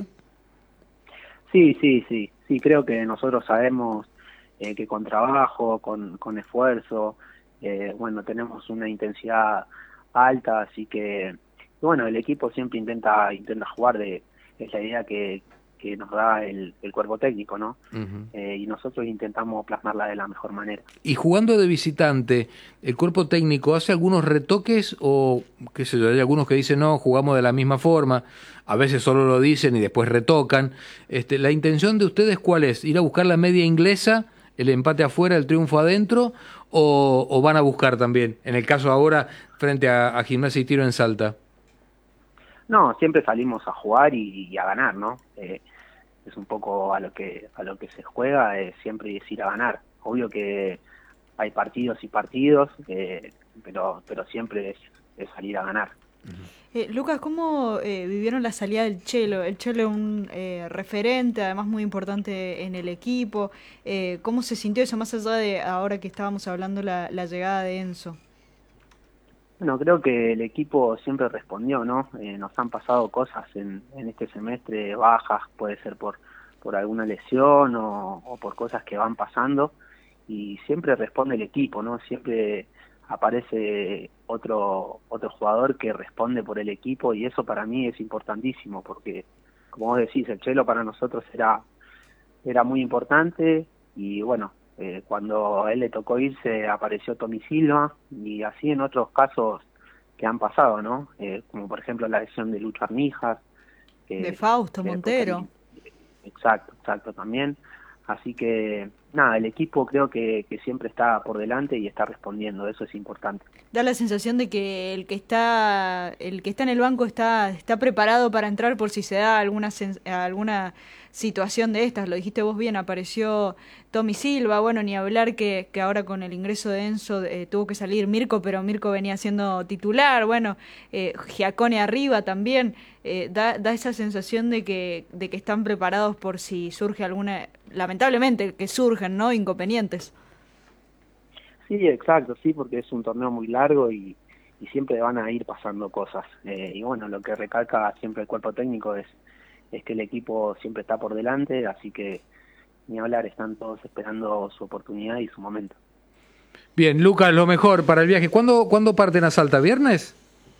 Sí, creo que nosotros sabemos que con trabajo, con esfuerzo, bueno, tenemos una intensidad alta, así que bueno, el equipo siempre intenta jugar, es la idea que nos da el cuerpo técnico, ¿no? Uh-huh. Y nosotros intentamos plasmarla de la mejor manera. Y jugando de visitante, ¿el cuerpo técnico hace algunos retoques o, qué sé yo, hay algunos que dicen no, jugamos de la misma forma, a veces solo lo dicen y después retocan? ¿La intención de ustedes cuál es? ¿Ir a buscar la media inglesa, el empate afuera, el triunfo adentro, o van a buscar también, en el caso ahora, frente a Gimnasia y Tiro en Salta? No, siempre salimos a jugar y a ganar, ¿no? Es un poco a lo que se juega, siempre es ir a ganar. Obvio que hay partidos y partidos, pero siempre es salir a ganar. Lucas, ¿cómo vivieron la salida del Chelo? El Chelo es un referente, además muy importante en el equipo. ¿Cómo se sintió eso, más allá de ahora que estábamos hablando la llegada de Enzo? Bueno, creo que el equipo siempre respondió, ¿no? Nos han pasado cosas en este semestre, bajas, puede ser por alguna lesión o por cosas que van pasando, y siempre responde el equipo, ¿no? Siempre aparece otro jugador que responde por el equipo, y eso para mí es importantísimo, porque, como vos decís, el Chelo para nosotros era muy importante, y bueno, cuando a él le tocó irse apareció Tommy Silva, y así en otros casos que han pasado, ¿no? Como por ejemplo la lesión de Lucho Armijas. De Fausto Montero. Exacto, también. Así que, nada, el equipo creo que siempre está por delante y está respondiendo, eso es importante. Da la sensación de que el que está en el banco está preparado para entrar por si se da alguna situación de estas. Lo dijiste vos bien, apareció Tommy Silva, bueno, ni hablar que ahora con el ingreso de Enzo tuvo que salir Mirko, pero Mirko venía siendo titular, bueno, Giacone arriba también, da esa sensación de que están preparados por si surge alguna, lamentablemente que surgen, ¿no?, inconvenientes. Sí, exacto, sí, porque es un torneo muy largo y siempre van a ir pasando cosas, y bueno, lo que recalca siempre el cuerpo técnico es que el equipo siempre está por delante, así que ni hablar, están todos esperando su oportunidad y su momento. Bien, Lucas, lo mejor para el viaje. ¿Cuándo parten a Salta? ¿Viernes?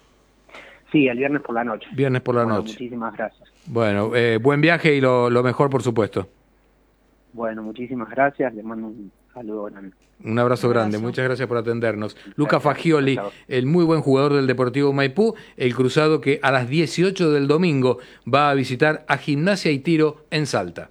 Sí, el viernes por la noche. Viernes por la noche. Muchísimas gracias. Bueno, buen viaje y lo mejor, por supuesto. Bueno, muchísimas gracias, les mando un saludo grande. Un abrazo grande, muchas gracias por atendernos. Lucas Fagioli, el muy buen jugador del Deportivo Maipú, el cruzado que a las 18 del domingo va a visitar a Gimnasia y Tiro en Salta.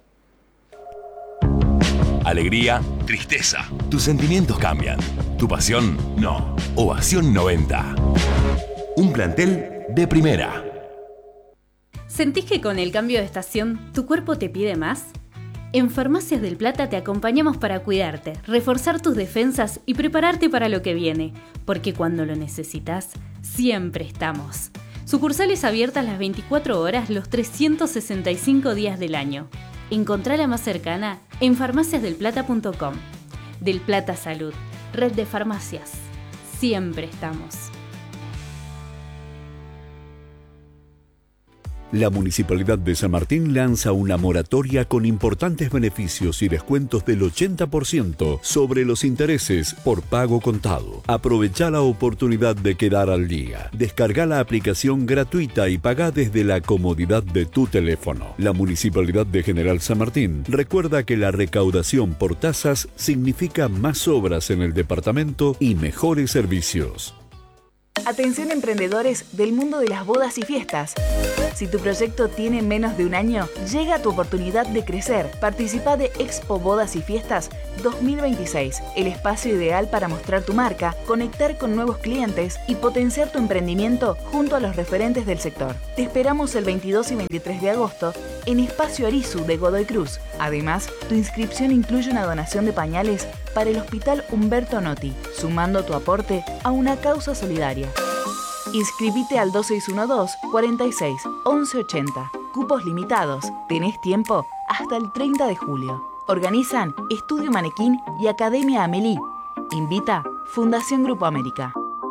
Alegría, tristeza. Tus sentimientos cambian. Tu pasión, no. Ovación 90. Un plantel de primera. ¿Sentís que con el cambio de estación tu cuerpo te pide más? En Farmacias del Plata te acompañamos para cuidarte, reforzar tus defensas y prepararte para lo que viene, porque cuando lo necesitas, siempre estamos. Sucursales abiertas las 24 horas, los 365 días del año. Encontrá la más cercana en farmaciasdelplata.com. Del Plata Salud, red de farmacias. Siempre estamos. La Municipalidad de San Martín lanza una moratoria con importantes beneficios y descuentos del 80% sobre los intereses por pago contado. Aprovecha la oportunidad de quedar al día. Descarga la aplicación gratuita y paga desde la comodidad de tu teléfono. La Municipalidad de General San Martín recuerda que la recaudación por tasas significa más obras en el departamento y mejores servicios. Atención emprendedores del mundo de las bodas y fiestas. Si tu proyecto tiene menos de un año, llega tu oportunidad de crecer. Participa de Expo Bodas y Fiestas 2026, el espacio ideal para mostrar tu marca, conectar con nuevos clientes y potenciar tu emprendimiento junto a los referentes del sector. Te esperamos el 22 y 23 de agosto en Espacio Arizu de Godoy Cruz. Además, tu inscripción incluye una donación de pañales para el Hospital Humberto Notti, sumando tu aporte a una causa solidaria. Inscribite al 2612-46-1180. Cupos limitados. Tenés tiempo hasta el 30 de julio. Organizan Estudio Manequín y Academia Amelie. Invita Fundación Grupo América.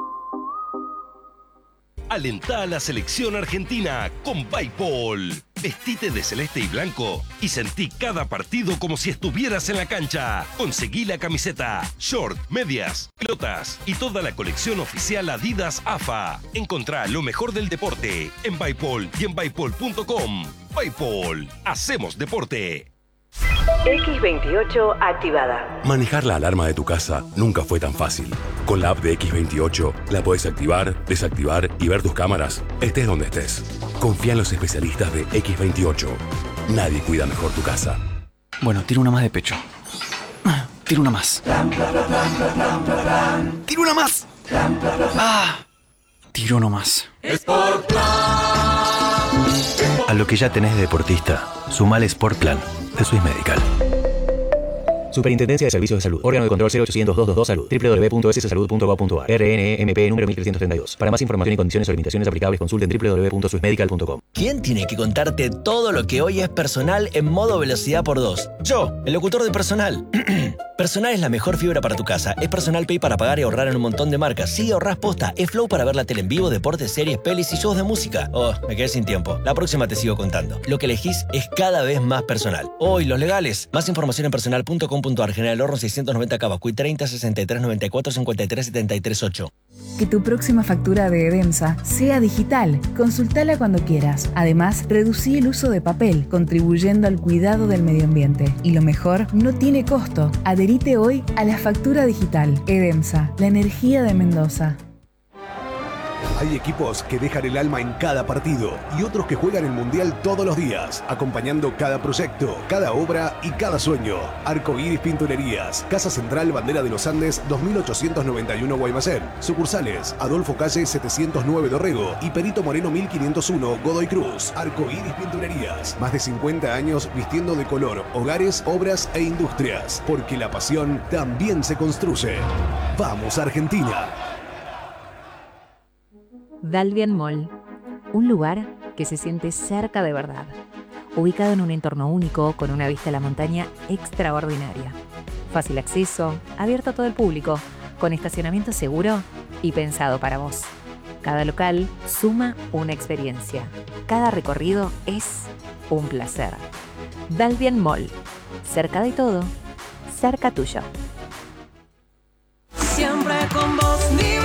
Alentá a la selección argentina con Bipol. Vestite de celeste y blanco y sentí cada partido como si estuvieras en la cancha. Conseguí la camiseta, short, medias, pelotas y toda la colección oficial Adidas AFA. Encontrá lo mejor del deporte en Bipol y en bipol.com. Bipol, hacemos deporte. X28 activada. Manejar la alarma de tu casa nunca fue tan fácil. Con la app de X28 la podés activar, desactivar y ver tus cámaras, estés donde estés. Confía en los especialistas de X28. Nadie cuida mejor tu casa. Bueno, tiro una más de pecho. Tiro una más. Tiro una más. Tiro uno más. A lo que ya tenés de deportista, sumale Sport Plan de Swiss Medical. Superintendencia de Servicios de Salud. Órgano de control 0800-222 Salud. www.sssalud.gov.ar. RNMP número 1332. Para más información y condiciones o limitaciones aplicables, consulten www.swissmedical.com. ¿Quién tiene que contarte todo lo que hoy es personal en modo velocidad por 2? Yo, el locutor de Personal. Personal es la mejor fibra para tu casa. Es Personal Pay para pagar y ahorrar en un montón de marcas. Sí, ahorrás posta. Es Flow para ver la tele en vivo, deportes, series, pelis y shows de música. Oh, me quedé sin tiempo. La próxima te sigo contando. Lo que elegís es cada vez más personal. Hoy, los legales. Más información en personal.com.ar. General Horno 690 Cabacuy 30 63 94 53 73 8. Que tu próxima factura de Edemsa sea digital. Consultala cuando quieras. Además, reducí el uso de papel, contribuyendo al cuidado del medio ambiente. Y lo mejor, no tiene costo. Adherite hoy a la factura digital. Edemsa, la energía de Mendoza. Hay equipos que dejan el alma en cada partido y otros que juegan el Mundial todos los días, acompañando cada proyecto, cada obra y cada sueño. Arcoíris Pinturerías, Casa Central Bandera de los Andes 2891 Guaymallén. Sucursales Adolfo Calle 709 Dorrego y Perito Moreno 1501 Godoy Cruz. Arcoíris Pinturerías, más de 50 años vistiendo de color hogares, obras e industrias, porque la pasión también se construye. ¡Vamos Argentina! Dalvian Mall, un lugar que se siente cerca de verdad, ubicado en un entorno único con una vista a la montaña extraordinaria. Fácil acceso, abierto a todo el público, con estacionamiento seguro y pensado para vos. Cada local suma una experiencia. Cada recorrido es un placer. Dalvian Mall, cerca de todo, cerca tuyo. Siempre con vos,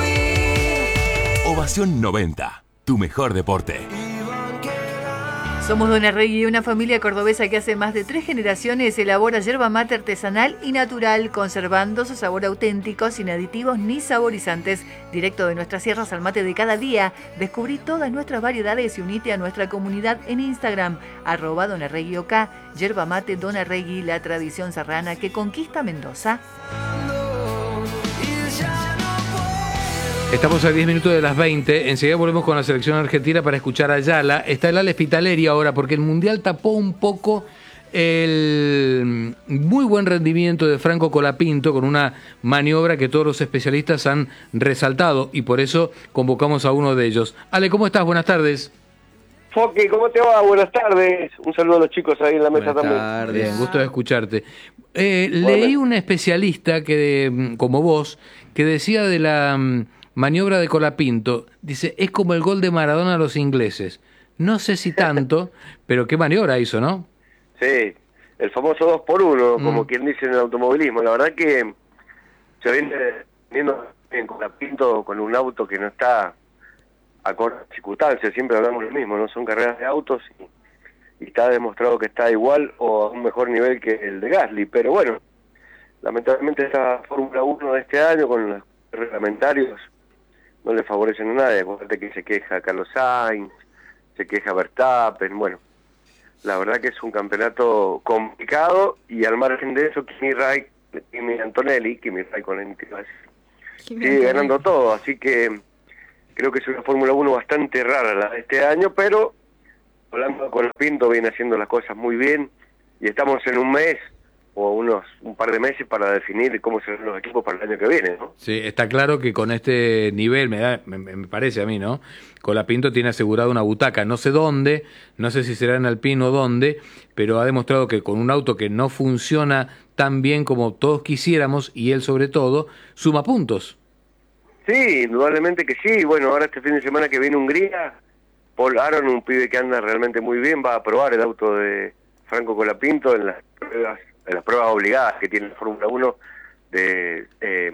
Ovación 90, tu mejor deporte. Somos Dona Regui, una familia cordobesa que hace más de 3 generaciones elabora yerba mate artesanal y natural, conservando su sabor auténtico, sin aditivos ni saborizantes. Directo de nuestras sierras al mate de cada día. Descubrí todas nuestras variedades y unite a nuestra comunidad en Instagram, @DonaReguiOK. Yerba mate Dona Regui, la tradición serrana que conquista Mendoza. Estamos a 10 minutos de las 20. Enseguida volvemos con la selección argentina para escuchar a Ayala. Está el ala Spitaleri ahora porque el Mundial tapó un poco el muy buen rendimiento de Franco Colapinto con una maniobra que todos los especialistas han resaltado y por eso convocamos a uno de ellos. Ale, ¿cómo estás? Buenas tardes. Foque, ¿cómo te va? Buenas tardes. Un saludo a los chicos ahí en la mesa también. Buenas tardes. Bien, gusto de escucharte. Leí un especialista que, como vos, que decía de la maniobra de Colapinto, dice, es como el gol de Maradona a los ingleses. no sé si tanto, pero qué maniobra hizo, ¿no? Sí, el famoso 2x1, como quien dice en el automovilismo. La verdad que se viene viendo bien con Colapinto, con un auto que no está acorde a circunstancias, siempre hablamos lo mismo, no son carreras de autos y está demostrado que está igual o a un mejor nivel que el de Gasly, pero bueno, lamentablemente esta Fórmula 1 de este año con los reglamentarios no le favorecen a nadie. Acuérdate que se queja Carlos Sainz, se queja Verstappen, bueno, la verdad que es un campeonato complicado y al margen de eso Kimi Antonelli sigue ganando todo, así que creo que es una Fórmula 1 bastante rara la de este año, pero hablando con Colapinto viene haciendo las cosas muy bien y estamos en un mes o un par de meses para definir cómo serán los equipos para el año que viene, ¿no? Sí, está claro que con este nivel, me parece a mí, ¿no? Colapinto tiene asegurado una butaca, no sé dónde, no sé si será en Alpine o dónde, pero ha demostrado que con un auto que no funciona tan bien como todos quisiéramos, y él sobre todo, suma puntos. Sí, indudablemente que sí. Bueno, ahora este fin de semana que viene Hungría, Paul Aron, un pibe que anda realmente muy bien, va a probar el auto de Franco Colapinto en las pruebas obligadas que tiene la Fórmula 1 de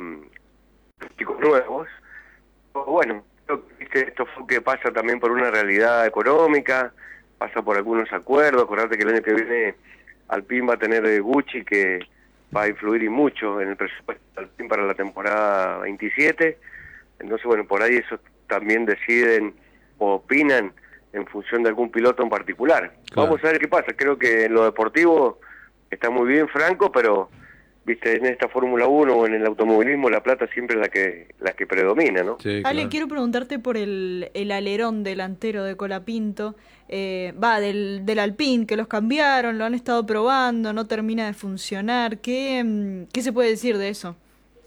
chicos nuevos. Bueno, creo que esto fue que pasa también por una realidad económica, pasa por algunos acuerdos. Acordate que el año que viene Alpine va a tener Gucci, que va a influir y mucho en el presupuesto de Alpine para la temporada 27. Entonces, bueno, por ahí eso también deciden o opinan en función de algún piloto en particular. Claro. Vamos a ver qué pasa. Creo que en lo deportivo está muy bien Franco, pero viste, en esta Fórmula 1 o en el automovilismo la plata siempre es la que predomina, ¿no? Sí, claro. Ale, quiero preguntarte por el alerón delantero de Colapinto, del Alpine, que los cambiaron, lo han estado probando, no termina de funcionar. ¿Qué se puede decir de eso?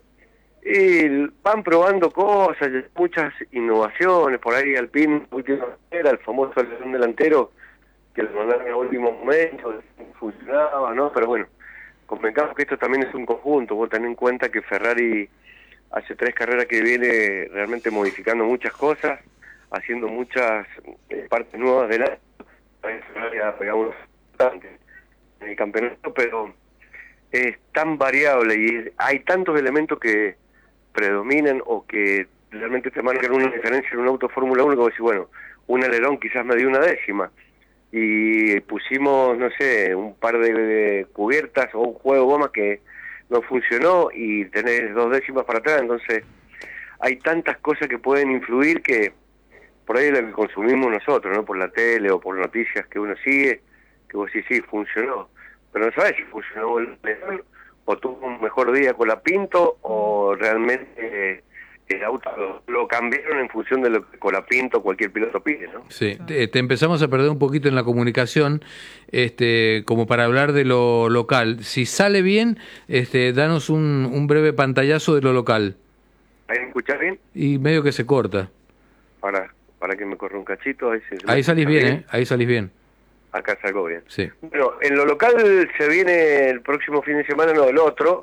Y van probando cosas, muchas innovaciones, por ahí Alpine, última era el famoso alerón delantero, que lo mandaron en el último momento, funcionaba, ¿no? Pero bueno, convengamos que esto también es un conjunto. Vos tenés en cuenta que Ferrari hace 3 carreras que viene realmente modificando muchas cosas, haciendo muchas partes nuevas del año. Ferrari ha pegado unos bastante en el campeonato, pero es tan variable y hay tantos elementos que predominan o que realmente te marcan una diferencia en un auto Fórmula 1 que vos decís, bueno, un alerón quizás me dio una décima. Y pusimos, no sé, un par de cubiertas o un juego de goma que no funcionó y tenés 2 décimas para atrás. Entonces hay tantas cosas que pueden influir que por ahí es lo que consumimos nosotros, ¿no? Por la tele o por noticias que uno sigue, que vos decís, sí, funcionó, pero no sabés si funcionó o tuvo un mejor día Colapinto o realmente el auto lo cambiaron en función de lo que Colapinto cualquier piloto pide, ¿no? Sí, te empezamos a perder un poquito en la comunicación, como para hablar de lo local. Si sale bien, danos un breve pantallazo de lo local. ¿Ahí me escuchás bien? Y medio que se corta. Para que me corra un cachito. Ahí salís bien, ahí salís bien. Acá salgo bien. Sí. Bueno, en lo local se viene el próximo fin de semana, no, el otro,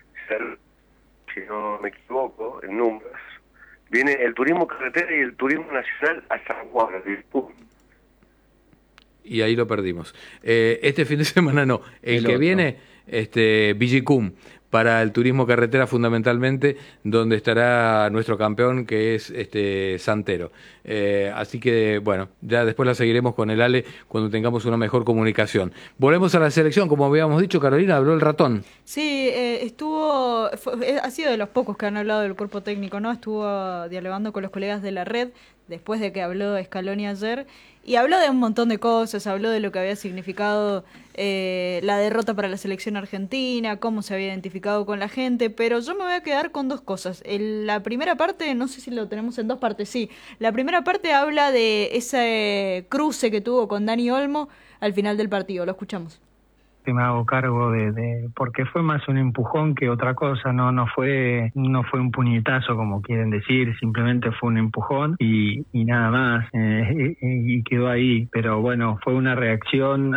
si no me equivoco, en números, viene el turismo carretera y el turismo nacional a San Juan. Y ahí lo perdimos. Este fin de semana no, el que viene, Villicum, para el turismo carretera fundamentalmente, donde estará nuestro campeón, que es Santero. Así que, bueno, ya después la seguiremos con el Ale cuando tengamos una mejor comunicación. Volvemos a la selección, como habíamos dicho, Carolina, habló el ratón. Sí, ha sido de los pocos que han hablado del cuerpo técnico, ¿no? Estuvo dialogando con los colegas de la red, después de que habló Scaloni ayer, y habló de un montón de cosas, habló de lo que había significado la derrota para la selección argentina, cómo se había identificado con la gente, pero yo me voy a quedar con 2 cosas. La primera parte, no sé si lo tenemos en 2 partes, sí. La primera parte habla de ese cruce que tuvo con Dani Olmo al final del partido, lo escuchamos. que me hago cargo porque fue más un empujón que otra cosa, no fue un puñetazo como quieren decir, simplemente fue un empujón y nada más, y quedó ahí. Pero bueno, fue una reacción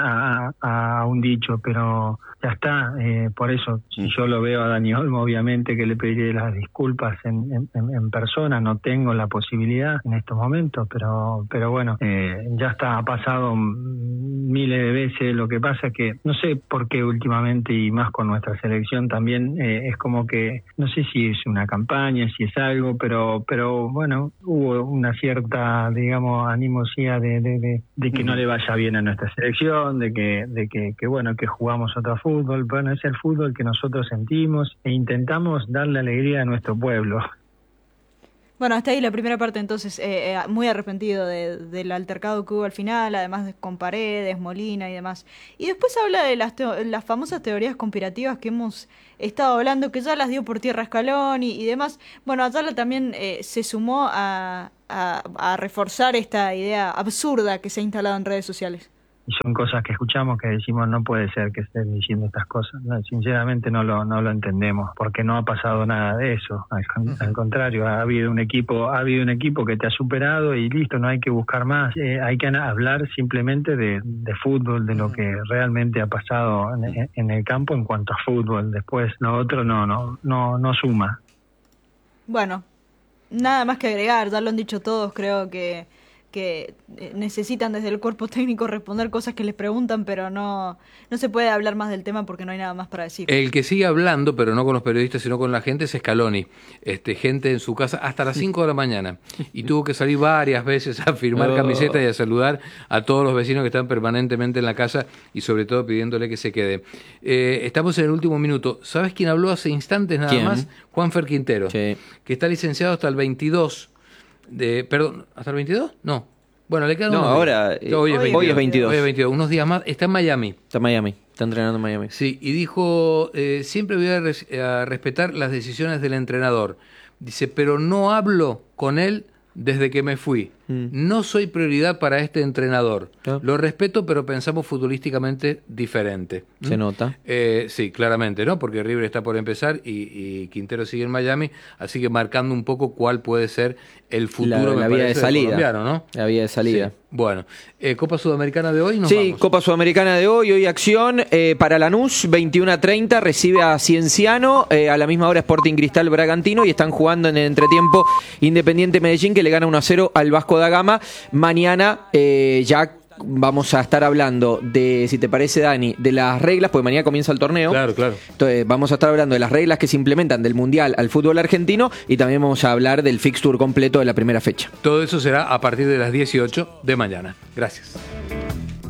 a un dicho, pero ya está. Por eso, si yo lo veo a Dani Olmo, obviamente que le pediré las disculpas en persona. No tengo la posibilidad en estos momentos, pero bueno, ya está, ha pasado miles de veces. Lo que pasa es que no sé por qué últimamente, y más con nuestra selección también, es como que no sé si es una campaña, si es algo, pero bueno, hubo una cierta, digamos, animosidad de que no le vaya bien a nuestra selección, de que bueno, que jugamos otro fútbol. Bueno, es el fútbol que nosotros sentimos e intentamos darle alegría a nuestro pueblo. Bueno, hasta ahí la primera parte, entonces, muy arrepentido del altercado que hubo al final, además con Paredes, Molina y demás. Y después habla de las famosas teorías conspirativas que hemos estado hablando, que ya las dio por tierra Scaloni y demás. Bueno, Ayala también se sumó a reforzar esta idea absurda que se ha instalado en redes sociales. Y son cosas que escuchamos que decimos, no puede ser que estén diciendo estas cosas. No, sinceramente no lo entendemos, porque no ha pasado nada de eso. Al contrario, ha habido un equipo que te ha superado y listo, no hay que buscar más. Hay que hablar simplemente de fútbol, de lo que realmente ha pasado en el campo en cuanto a fútbol. Después lo otro no suma. Bueno, nada más que agregar, ya lo han dicho todos, creo que necesitan desde el cuerpo técnico responder cosas que les preguntan, pero no se puede hablar más del tema porque no hay nada más para decir. El que sigue hablando, pero no con los periodistas, sino con la gente, es Scaloni. Gente en su casa hasta las 5 de la mañana. Y tuvo que salir varias veces a firmar camiseta y a saludar a todos los vecinos que están permanentemente en la casa y sobre todo pidiéndole que se quede. Estamos en el último minuto. ¿Sabes quién habló hace instantes nada más? Juanfer Quintero, que está licenciado hasta el 22. Perdón, ¿hasta el 22? No. Bueno, le quedan unos ahora, días. Hoy es 22. Hoy es 22. Unos días más. Está en Miami. Está entrenando en Miami. Sí, y dijo, siempre voy a respetar las decisiones del entrenador. Dice, pero no hablo con él desde que me fui. No soy prioridad para este entrenador. Lo respeto, pero pensamos futbolísticamente diferente. Se nota. Sí, claramente, ¿no? Porque River está por empezar y Quintero sigue en Miami, así que marcando un poco cuál puede ser el futuro la vía de salida, colombiano, ¿no? La vía de salida. Sí. Bueno, Copa Sudamericana de hoy, vamos. Copa Sudamericana de hoy acción para Lanús, 21:30, recibe a Cienciano, a la misma hora Sporting Cristal Bragantino, y están jugando en el entretiempo Independiente Medellín, que le gana 1-0 al Vasco da Gama. Mañana ya vamos a estar hablando de, si te parece, Dani, de las reglas, porque mañana comienza el torneo. Claro. Entonces vamos a estar hablando de las reglas que se implementan del Mundial al fútbol argentino, y también vamos a hablar del fixture completo de la primera fecha. Todo eso será a partir de las 18 de mañana. Gracias.